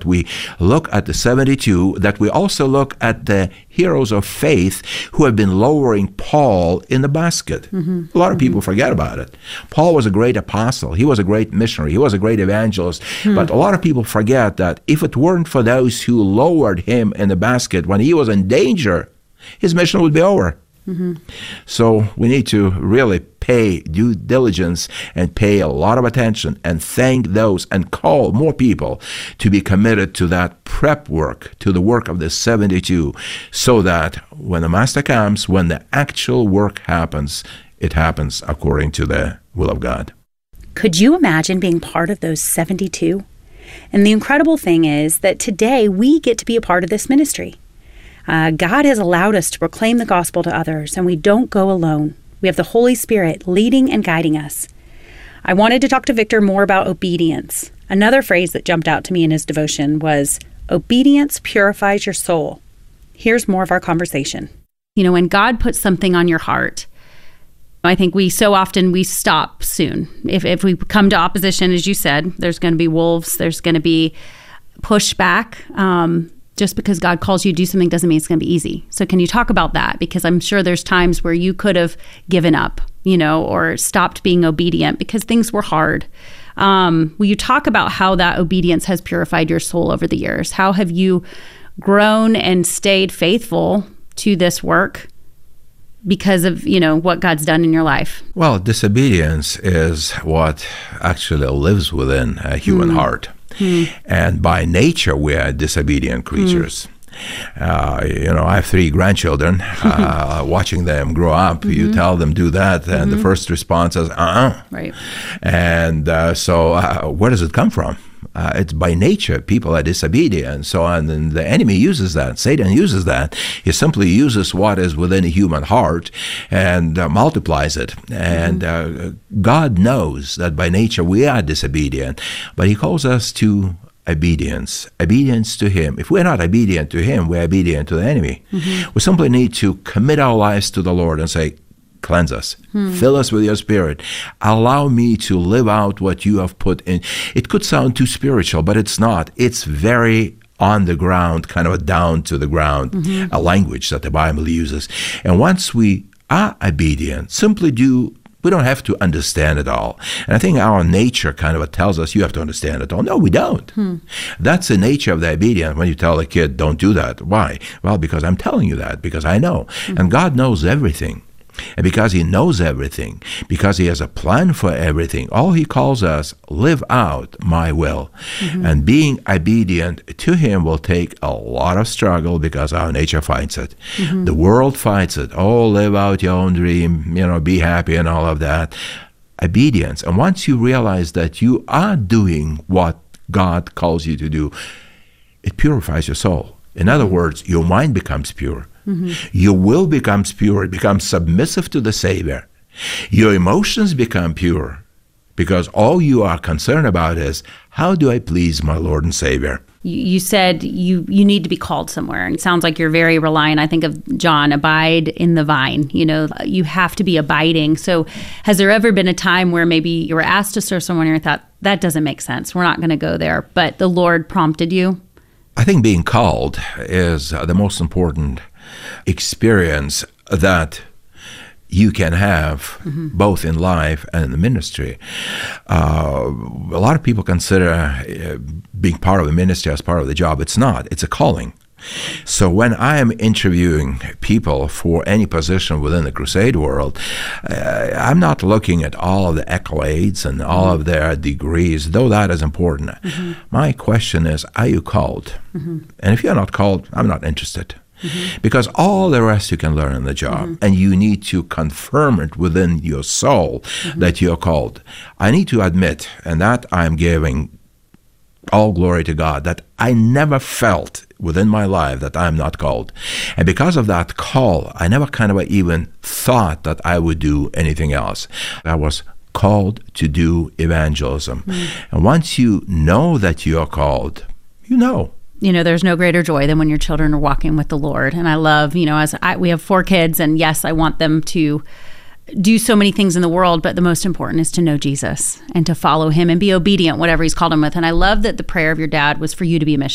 that we look at the 72, that we also look at the heroes of faith who have been lowering Paul in the basket. A lot of people forget about it. Paul was a great apostle. He was a great missionary. He was a great evangelist. But a lot of people forget that if it weren't for those who lowered him in the basket when he was in danger, his mission would be over. So we need to really pay due diligence and pay a lot of attention and thank those and call more people to be committed to that prep work, to the work of the 72, so that when the Master comes, when the actual work happens, it happens according to the will of God. Could you imagine being part of those 72? And the incredible thing is that today we get to be a part of this ministry. God has allowed us to proclaim the gospel to others, and we don't go alone. We have the Holy Spirit leading and guiding us. I wanted to talk to Victor more about obedience. Another phrase that jumped out to me in his devotion was, obedience purifies your soul. Here's more of our conversation. You know, when God puts something on your heart, I think we stop soon. If we come to opposition, as you said, there's going to be wolves, there's going to be pushback. Just because God calls you to do something doesn't mean it's going to be easy. So can you talk about that? Because I'm sure there's times where you could have given up, or stopped being obedient because things were hard. Will you talk about how that obedience has purified your soul over the years? How have you grown and stayed faithful to this work because of, what God's done in your life? Well, disobedience is what actually lives within a human heart. And by nature, we are disobedient creatures. I have 3 grandchildren. Watching them grow up, you tell them do that, and the first response is, Right. And so where does it come from? It's by nature, people are disobedient. So and the enemy uses that. Satan uses that. He simply uses what is within a human heart and multiplies it. And God knows that by nature we are disobedient, but he calls us to obedience to him. If we're not obedient to him, we're obedient to the enemy. We simply need to commit our lives to the Lord and say, cleanse us. Fill us with your Spirit. Allow me to live out what you have put in. It could sound too spiritual, but it's not. It's very on the ground, kind of a down to the ground, a language that the Bible uses. And once we are obedient, simply do. We don't have to understand it all. And I think our nature kind of tells us you have to understand it all. No, we don't. That's the nature of the obedience. When you tell a kid, don't do that. Why? Well, because I'm telling you that, because I know. And God knows everything. And because he knows everything, because he has a plan for everything, all he calls us, live out my will. And being obedient to him will take a lot of struggle because our nature fights it. The world fights it. Oh, live out your own dream, be happy and all of that. Obedience. And once you realize that you are doing what God calls you to do, it purifies your soul. In other words, your mind becomes pure. Your will becomes pure. It becomes submissive to the Savior. Your emotions become pure because all you are concerned about is, how do I please my Lord and Savior? You said you need to be called somewhere. And it sounds like you're very reliant. I think of John, abide in the vine. You have to be abiding. So has there ever been a time where maybe you were asked to serve someone and you thought, that doesn't make sense, we're not going to go there, but the Lord prompted you? I think being called is the most important experience that you can have both in life and in the ministry. A lot of people consider being part of the ministry as part of the job. It's not. It's a calling. So when I am interviewing people for any position within the crusade world, I'm not looking at all of the accolades and all of their degrees, though that is important. My question is, are you called? And if you're not called, I'm not interested. Because all the rest you can learn in the job, and you need to confirm it within your soul that you're called. I need to admit, and that I'm giving all glory to God, that I never felt within my life that I'm not called. And because of that call, I never kind of even thought that I would do anything else. I was called to do evangelism. And once you know that you're called, you know. There's no greater joy than when your children are walking with the Lord. And I love, we have 4 kids, and yes, I want them to do so many things in the world, but the most important is to know Jesus and to follow him and be obedient, whatever he's called them with. And I love that the prayer of your dad was for you to be a missionary.